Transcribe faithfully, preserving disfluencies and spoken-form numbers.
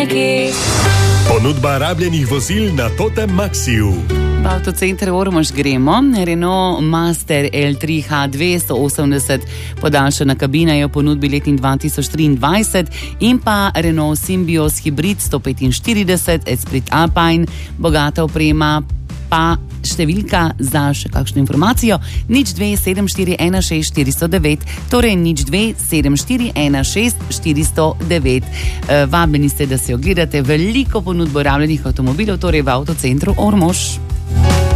Ponudba rabljenih vozil na Totem Maxiju. V avtocenter Ormož gremo. Renault Master L tri H dvesto osemdeset, podaljšana kabina je v ponudbi letni dva tisoč triindvajset, in pa Renault Symbioz Hybrid sto petinštirideset, Esprit Alpine, bogata oprema, pa številka za še kakšno informacijo nič dve sedem štiri ena šest štiri nula devet, torej nič dve sedem štiri ena šest štiri nula devet. E, vabljeni ste, da se ogledate veliko ponudbo rabljenih avtomobilov, torej v avtocentru Ormož.